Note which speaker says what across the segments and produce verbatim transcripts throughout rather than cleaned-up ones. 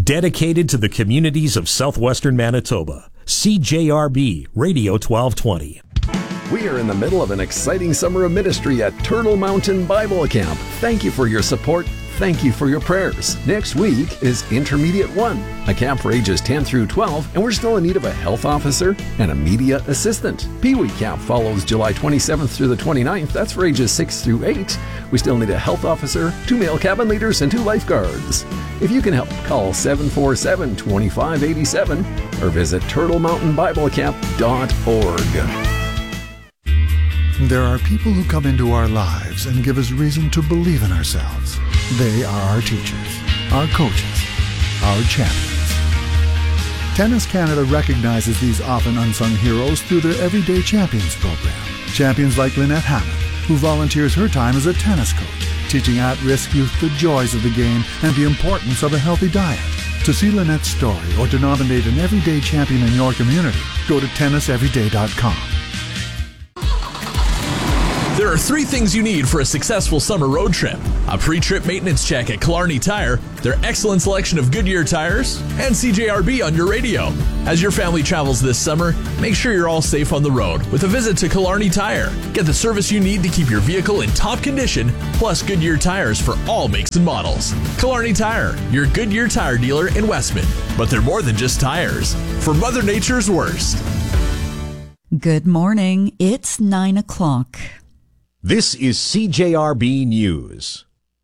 Speaker 1: Dedicated to the communities of southwestern Manitoba. C J R B Radio twelve twenty.
Speaker 2: We are in the middle of an exciting summer of ministry at Turtle Mountain Bible Camp. Thank you for your support. Thank you for your prayers. Next week is Intermediate one, a camp for ages ten through twelve, and we're still in need of a health officer and a media assistant. Pee Wee Camp follows July twenty-seventh through the twenty-ninth. That's for ages six through eight. We still need a health officer, two male cabin leaders, and two lifeguards. If you can help, call seven four seven, two five eight seven or visit turtle mountain bible camp dot org.
Speaker 3: There are people who come into our lives and give us reason to believe in ourselves. They are our teachers, our coaches, our champions. Tennis Canada recognizes these often unsung heroes through their Everyday Champions program. Champions like Lynette Hammond, who volunteers her time as a tennis coach, teaching at-risk youth the joys of the game and the importance of a healthy diet. To see Lynette's story or to nominate an Everyday Champion in your community, go to tennis everyday dot com.
Speaker 4: There are three things you need for a successful summer road trip. A pre-trip maintenance check at Killarney Tire, their excellent selection of Goodyear tires, and C J R B on your radio. As your family travels this summer, make sure you're all safe on the road with a visit to Killarney Tire. Get the service you need to keep your vehicle in top condition, plus Goodyear tires for all makes and models. Killarney Tire, your Goodyear tire dealer in Westman. But they're more than just tires. For Mother Nature's worst.
Speaker 5: Good morning. It's nine o'clock.
Speaker 1: This is C J R B News.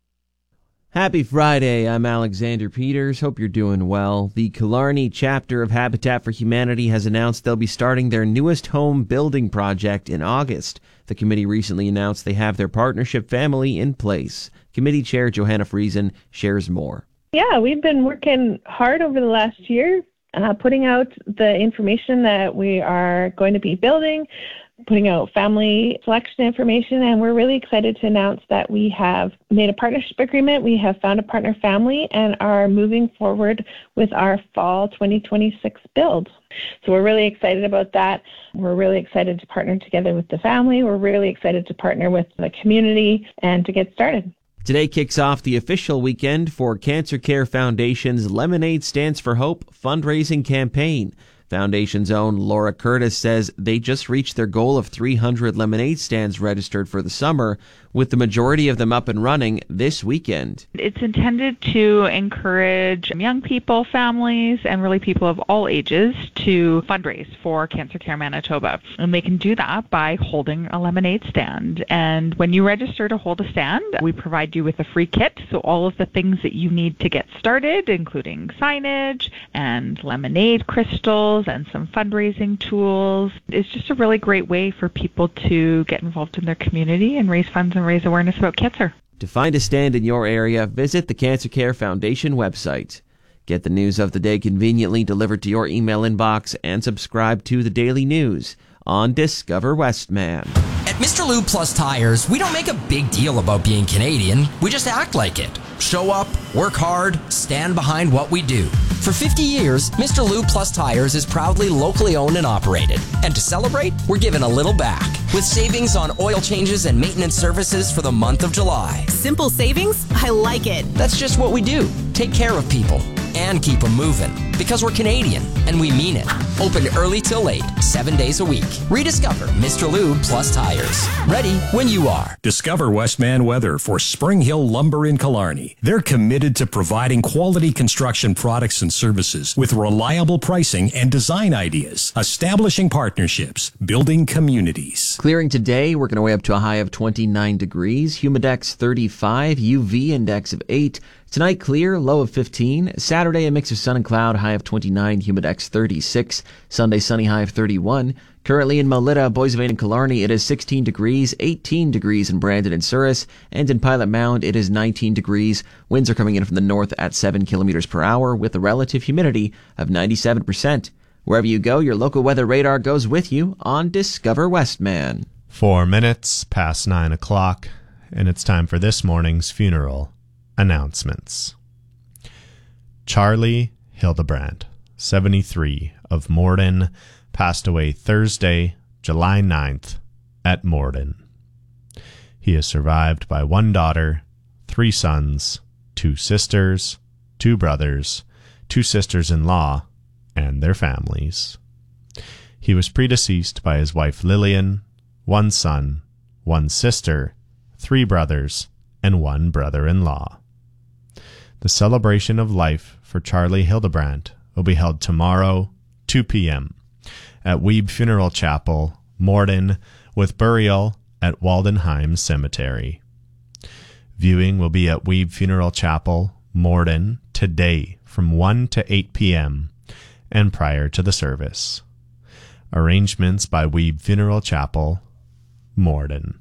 Speaker 6: Happy Friday. I'm Alexander Peters. Hope you're doing well. The Killarney chapter of Habitat for Humanity has announced they'll be starting their newest home building project in August. The committee recently announced they have their partnership family in place. Committee Chair Johanna Friesen shares more.
Speaker 7: Yeah, we've been working hard over the last year, uh, putting out the information that we are going to be building, putting out family selection information, and we're really excited to announce that we have made a partnership agreement. We have found a partner family and are moving forward with our fall twenty twenty-six build. So we're really excited about that. We're really excited to partner together with the family. We're really excited to partner with the community and to get started.
Speaker 6: Today kicks off the official weekend for Cancer Care Foundation's Lemonade Stands for Hope fundraising campaign. Foundation's own Laura Curtis says they just reached their goal of three hundred lemonade stands registered for the summer, with the majority of them up and running this weekend.
Speaker 8: It's intended to encourage young people, families, and really people of all ages to fundraise for Cancer Care Manitoba. And they can do that by holding a lemonade stand. And when you register to hold a stand, we provide you with a free kit. So all of the things that you need to get started, including signage and lemonade crystals and some fundraising tools. It's just a really great way for people to get involved in their community and raise funds and raise awareness about cancer.
Speaker 6: To find a stand in your area, visit the Cancer Care Foundation website. Get the news of the day conveniently delivered to your email inbox and subscribe to the Daily News on Discover Westman.
Speaker 9: At Mister Lube Plus Tires, we don't make a big deal about being Canadian. We just act like it. Show up, work hard, stand behind what we do. For fifty years, Mister Lube Plus Tires is proudly locally owned and operated. And to celebrate, we're giving a little back with savings on oil changes and maintenance services for the month of July.
Speaker 10: Simple savings? I like it.
Speaker 9: That's just what we do. Take care of people and keep them moving. Because we're Canadian, and we mean it. Open early till late, seven days a week. Rediscover Mister Lube Plus Tires. Ready when you are.
Speaker 1: Discover Westman Weather for Spring Hill Lumber in Killarney. They're committed to providing quality construction products and services with reliable pricing and design ideas, establishing partnerships, building communities.
Speaker 6: Clearing today, working our way up to a high of twenty-nine degrees, humidex thirty-five, U V index of eight. Tonight, clear, low of fifteen. Saturday, a mix of sun and cloud, high of twenty-nine, humidex thirty-six. Sunday, sunny, high of thirty-one. Currently in Melita, Boissevain, and Killarney, it is sixteen degrees, eighteen degrees in Brandon and Souris, and in Pilot Mound, it is nineteen degrees. Winds are coming in from the north at seven kilometers per hour with a relative humidity of ninety-seven percent. Wherever you go, your local weather radar goes with you on Discover Westman.
Speaker 11: Four minutes past nine o'clock, and it's time for this morning's funeral announcements. Charlie Hildebrand, seventy-three, of Morden, passed away Thursday, July ninth, at Morden. He is survived by one daughter, three sons, two sisters, two brothers, two sisters-in-law, and their families. He was predeceased by his wife Lillian, one son, one sister, three brothers, and one brother-in-law. The celebration of life for Charlie Hildebrandt will be held tomorrow, two p.m., at Weeb Funeral Chapel, Morden, with burial at Waldenheim Cemetery. Viewing will be at Weeb Funeral Chapel, Morden, today from one to eight p.m. and prior to the service. Arrangements by Weeb Funeral Chapel, Morden.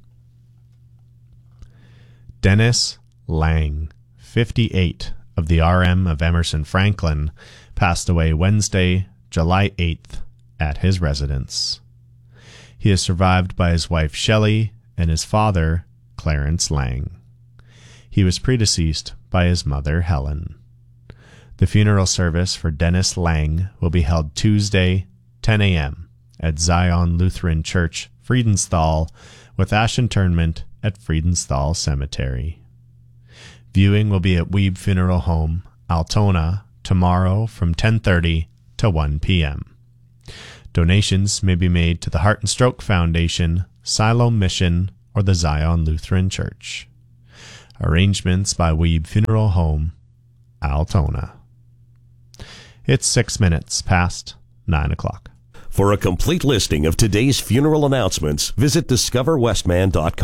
Speaker 11: Dennis Lang, fifty-eight, of the R M of Emerson Franklin, passed away Wednesday, July eighth, at his residence. He is survived by his wife Shelley and his father, Clarence Lang. He was predeceased by his mother, Helen. The funeral service for Dennis Lang will be held Tuesday, ten a.m., at Zion Lutheran Church, Friedenthal, with ash interment at Friedenthal Cemetery. Viewing will be at Weeb Funeral Home, Altona, tomorrow from ten thirty to one p.m. Donations may be made to the Heart and Stroke Foundation, Siloam Mission, or the Zion Lutheran Church. Arrangements by Weeb Funeral Home, Altona. It's six minutes past nine o'clock.
Speaker 12: For a complete listing of today's funeral announcements, visit discover westman dot com.